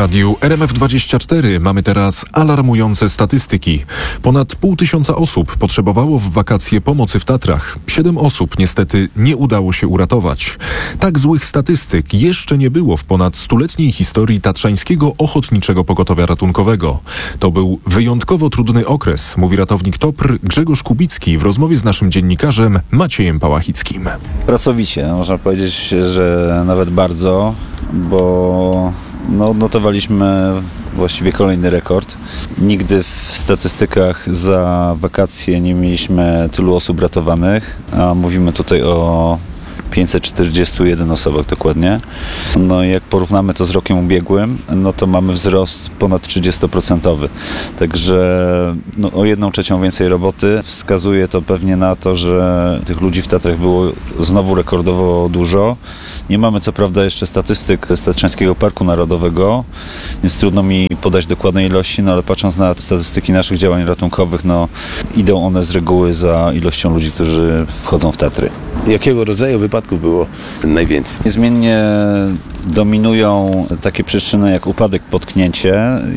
radiu RMF24 mamy teraz alarmujące statystyki. Ponad 500 osób potrzebowało w wakacje pomocy w Tatrach. 7 osób niestety nie udało się uratować. Tak złych statystyk jeszcze nie było w ponad stuletniej historii Tatrzańskiego Ochotniczego Pogotowia Ratunkowego. To był wyjątkowo trudny okres, mówi ratownik TOPR Grzegorz Kubicki w rozmowie z naszym dziennikarzem Maciejem Pałachickim. Pracowicie, można powiedzieć, że nawet bardzo, bo odnotowaliśmy właściwie kolejny rekord. Nigdy w statystykach za wakacje nie mieliśmy tylu osób ratowanych, a mówimy tutaj o 541 osobach dokładnie. Jak porównamy to z rokiem ubiegłym, to mamy wzrost ponad 30%. Także o 1/3 więcej roboty. Wskazuje to pewnie na to, że tych ludzi w Tatrach było znowu rekordowo dużo. Nie mamy co prawda jeszcze statystyk z Tatrzańskiego Parku Narodowego, więc trudno mi podać dokładnej ilości, ale patrząc na statystyki naszych działań ratunkowych, idą one z reguły za ilością ludzi, którzy wchodzą w Tatry. Jakiego rodzaju wypadków było najwięcej? Niezmiennie dominują takie przyczyny jak upadek, potknięcie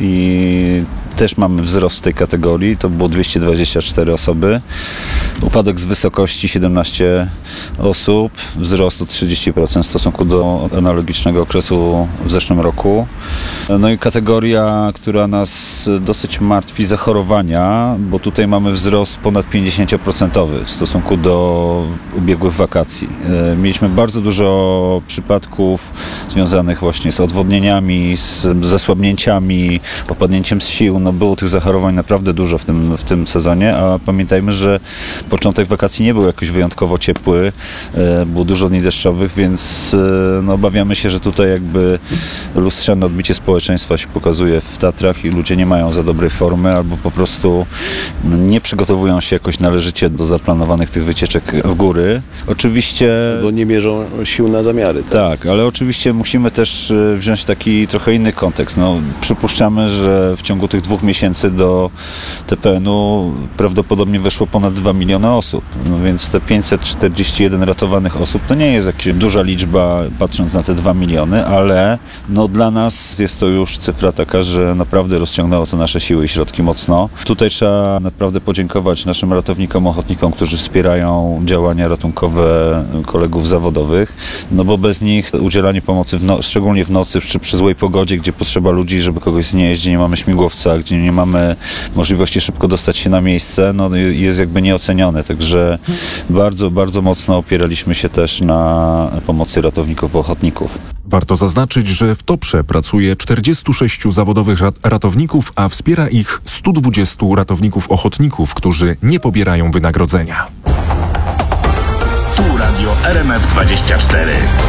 i też mamy wzrost w tej kategorii. To było 224 osoby. Upadek z wysokości 17 osób. Wzrost o 30% w stosunku do analogicznego okresu w zeszłym roku. I kategoria, która nas dosyć martwi, zachorowania, bo tutaj mamy wzrost ponad 50% w stosunku do ubiegłych wakacji. Mieliśmy bardzo dużo przypadków związanych właśnie z odwodnieniami, z zasłabnięciami, opadnięciem z sił. Było tych zachorowań naprawdę dużo w tym sezonie, a pamiętajmy, że początek wakacji nie był jakoś wyjątkowo ciepły, było dużo dni deszczowych, więc obawiamy się, że tutaj jakby lustrzane odbicie społeczeństwa się pokazuje w Tatrach i ludzie nie mają za dobrej formy albo po prostu nie przygotowują się jakoś należycie do zaplanowanych tych wycieczek w góry. Oczywiście... Bo nie mierzą sił na zamiary. Tak, ale oczywiście musimy też wziąć taki trochę inny kontekst. Przypuszczamy, że w ciągu tych 2 miesięcy do TPN-u prawdopodobnie weszło ponad 2 miliony osób. Więc te 541 ratowanych osób to nie jest jakaś duża liczba, patrząc na te 2 miliony, ale dla nas jest to już cyfra taka, że naprawdę rozciągnęło to nasze siły i środki mocno. Tutaj trzeba naprawdę podziękować naszym ratownikom, ochotnikom, którzy wspierają działania ratunkowe kolegów zawodowych, bo bez nich udzielanie pomocy, szczególnie w nocy czy przy złej pogodzie, gdzie potrzeba ludzi, żeby kogoś znieść, gdzie nie mamy śmigłowca, gdzie nie mamy możliwości szybko dostać się na miejsce, jest jakby nieocenione. Także bardzo, bardzo mocno opieraliśmy się też na pomocy ratowników, ochotników. Warto zaznaczyć, że w TOPR-ze pracuje 46 zawodowych ratowników, a wspiera ich 120 ratowników ochotników, którzy nie pobierają wynagrodzenia. Tu Radio RMF24.